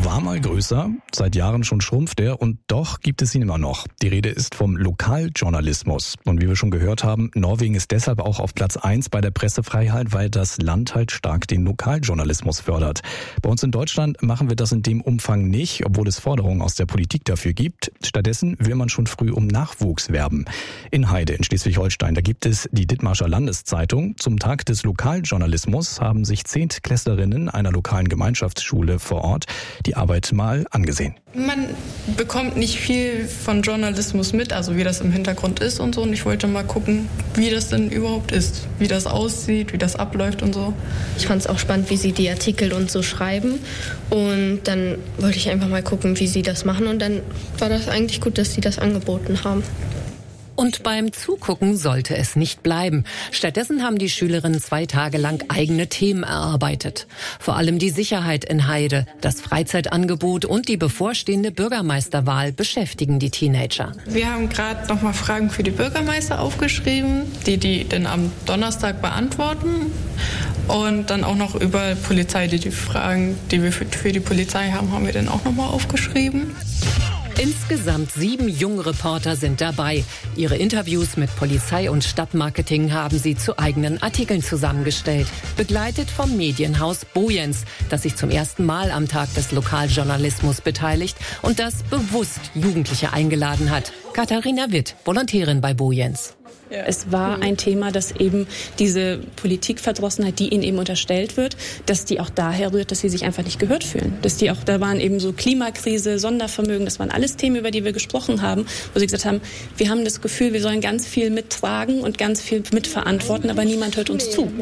war mal größer, seit Jahren schon schrumpft er und doch gibt es ihn immer noch. Die Rede ist vom Lokaljournalismus. Und wie wir schon gehört haben, Norwegen ist deshalb auch auf Platz 1 bei der Pressefreiheit, weil das Land halt stark den Lokaljournalismus fördert. Bei uns in Deutschland machen wir das in dem Umfang nicht, obwohl es Forderungen aus der Politik dafür gibt. Stattdessen will man schon früh um Nachwuchs werben. In Heide in Schleswig-Holstein, da gibt es die Dithmarscher Landeszeitung. Zum Tag des Lokaljournalismus haben sich 10. einer lokalen Gemeinschaftsschule vor Ort die Arbeit mal angesehen. Man bekommt nicht viel von Journalismus mit, also wie das im Hintergrund ist und so. Und ich wollte mal gucken, wie das denn überhaupt ist, wie das aussieht, wie das abläuft und so. Ich fand es auch spannend, wie sie die Artikel und so schreiben. Und dann wollte ich einfach mal gucken, wie sie das machen. Und dann war das eigentlich gut, dass sie das angeboten haben. Und beim Zugucken sollte es nicht bleiben. Stattdessen haben die Schülerinnen 2 Tage lang eigene Themen erarbeitet. Vor allem die Sicherheit in Heide, das Freizeitangebot und die bevorstehende Bürgermeisterwahl beschäftigen die Teenager. Wir haben gerade noch mal Fragen für die Bürgermeister aufgeschrieben, die dann am Donnerstag beantworten. Und dann auch noch über Polizei, die Fragen, die wir für die Polizei haben wir dann auch noch mal aufgeschrieben. Insgesamt 7 junge Reporter sind dabei. Ihre Interviews mit Polizei und Stadtmarketing haben sie zu eigenen Artikeln zusammengestellt. Begleitet vom Medienhaus Boyens, das sich zum ersten Mal am Tag des Lokaljournalismus beteiligt und das bewusst Jugendliche eingeladen hat. Katharina Witt, Volontärin bei Boyens. Es war ein Thema, dass eben diese Politikverdrossenheit, die ihnen eben unterstellt wird, dass die auch daher rührt, dass sie sich einfach nicht gehört fühlen. Da waren eben so Klimakrise, Sondervermögen, das waren alles Themen, über die wir gesprochen haben, wo sie gesagt haben, wir haben das Gefühl, wir sollen ganz viel mittragen und ganz viel mitverantworten, aber niemand hört uns zu.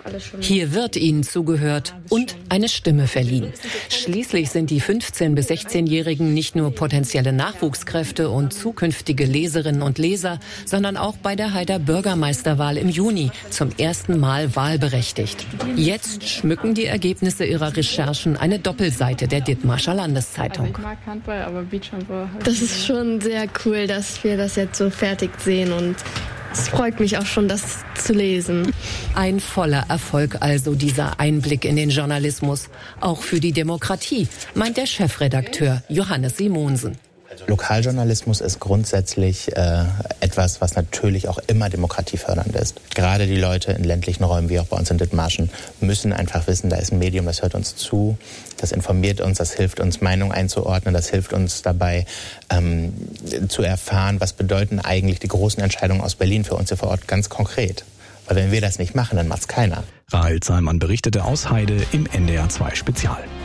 Hier wird ihnen zugehört und eine Stimme verliehen. Schließlich sind die 15- bis 16-Jährigen nicht nur potenzielle Nachwuchskräfte und zukünftige Leserinnen und Leser, sondern auch bei der Heider Bürgermeisterwahl im Juni zum ersten Mal wahlberechtigt. Jetzt schmücken die Ergebnisse ihrer Recherchen eine Doppelseite der Dithmarscher Landeszeitung. Das ist schon sehr cool, dass wir das jetzt so fertig sehen und es freut mich auch schon, das zu lesen. Ein voller Erfolg also dieser Einblick in den Journalismus. Auch für die Demokratie, meint der Chefredakteur Johannes Simonsen. Lokaljournalismus ist grundsätzlich etwas, was natürlich auch immer demokratiefördernd ist. Gerade die Leute in ländlichen Räumen, wie auch bei uns in Dithmarschen, müssen einfach wissen, da ist ein Medium, das hört uns zu, das informiert uns, das hilft uns, Meinung einzuordnen, das hilft uns dabei zu erfahren, was bedeuten eigentlich die großen Entscheidungen aus Berlin für uns hier vor Ort ganz konkret. Weil wenn wir das nicht machen, dann macht's keiner. Rahel Zallmann berichtete aus Heide im NDR 2 Spezial.